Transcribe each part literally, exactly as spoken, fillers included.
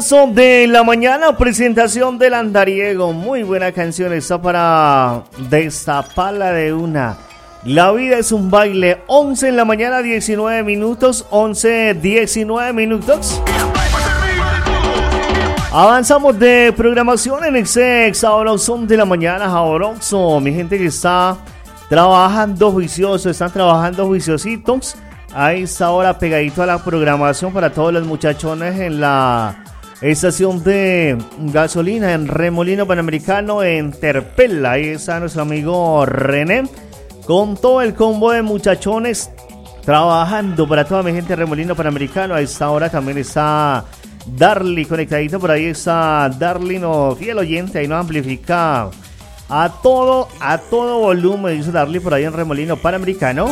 Son de la mañana, presentación del andariego. Muy buena canción, está para destaparla de una. La vida es un baile. Once en la mañana, diecinueve minutos. Once, diecinueve minutos. Avanzamos de programación en ese Sabrosón de la mañana, sabroso. Mi gente que está trabajando juicioso, están trabajando juiciositos. Ahí está ahora pegadito a la programación para todos los muchachones en la estación de gasolina en Remolino Panamericano en Terpel. Ahí está nuestro amigo René con todo el combo de muchachones trabajando para toda mi gente de Remolino Panamericano. A esta hora también está Darly conectadito por ahí. Está Darly, no, fiel oyente, ahí nos amplifica a todo, a todo volumen. Dice Darly por ahí en Remolino Panamericano.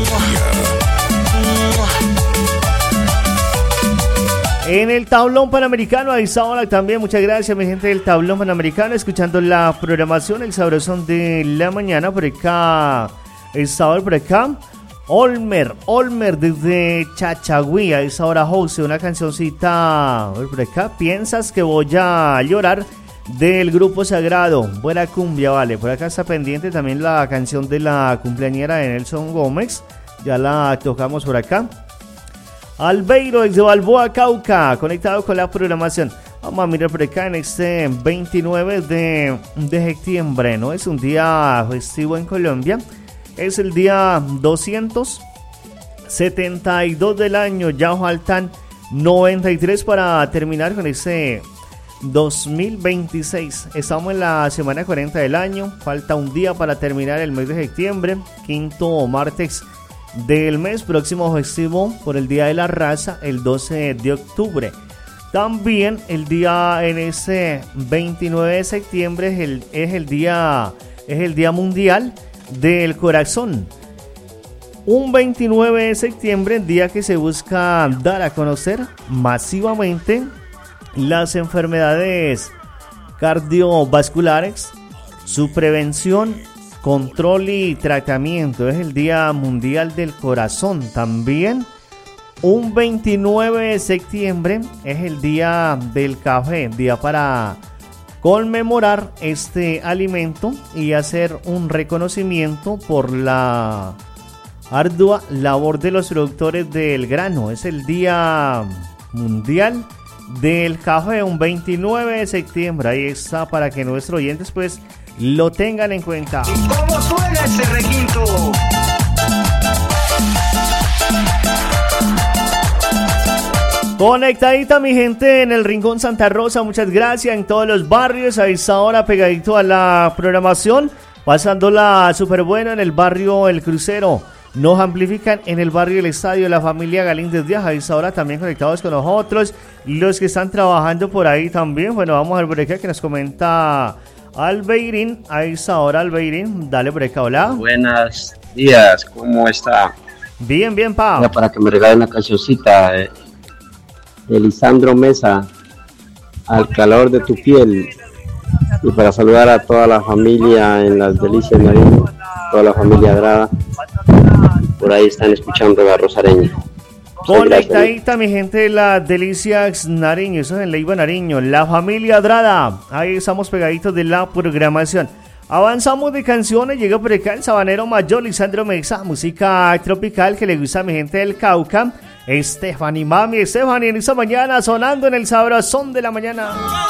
En el tablón panamericano, a esa hora también, muchas gracias mi gente del tablón panamericano, escuchando la programación, el sabrosón de la mañana, por acá, esta hora por acá, Olmer, Olmer desde Chachagüí, a esa hora Jose, una cancioncita, por acá, piensas que voy a llorar, del grupo Sagrado, buena cumbia, vale, por acá está pendiente también la canción de la cumpleañera de Nelson Gómez, ya la tocamos por acá. Albeiro desde Balboa, Cauca, conectado con la programación. Vamos a mirar por acá en este veintinueve de, de septiembre, ¿no? Es un día festivo en Colombia. Es el día doscientos setenta y dos del año. Ya faltan noventa y tres para terminar con este dos mil veintiséis. Estamos en la semana cuarenta del año. Falta un día para terminar el mes de septiembre. Quinto martes del mes, próximo festivo por el Día de la Raza, el doce de octubre. También el día en ese veintinueve de septiembre es el, es el día es el Día Mundial del Corazón. Un veintinueve de septiembre, día que se busca dar a conocer masivamente las enfermedades cardiovasculares, su prevención, control y tratamiento. Es el Día Mundial del Corazón. También un veintinueve de septiembre es el Día del Café, día para conmemorar este alimento y hacer un reconocimiento por la ardua labor de los productores del grano. Es el Día Mundial del Café, un veintinueve de septiembre. Ahí está para que nuestros oyentes pues lo tengan en cuenta. ¿Cómo suena ese requinto? Conectadita mi gente en el Rincón Santa Rosa, muchas gracias, en todos los barrios, a esta hora pegadito a la programación, pasándola súper buena en el barrio El Crucero. Nos amplifican en el barrio El Estadio, la familia Galíndez Díaz, a esta hora también conectados con nosotros, los que están trabajando por ahí también. Bueno, vamos a ver por acá que nos comenta Albeirín, a esa hora Albeirín, dale por acá, hola. Buenos días, ¿cómo está? Bien, bien, pa. Ya para que me regalen una cancioncita eh, de Lisandro Mesa, Al calor de tu piel, y para saludar a toda la familia en Las Delicias Nariño, toda la familia Grada, por ahí están escuchando la Rosareña. Conectadita mi gente de Las Delicias Nariño, eso es en Leiva Nariño, la familia Drada, ahí estamos pegaditos de la programación. Avanzamos de canciones, llega por acá el sabanero mayor Lisandro Mesa, música tropical que le gusta a mi gente del Cauca. Stephanie, mami, Stephanie en esta mañana sonando en el sabrosón de la mañana.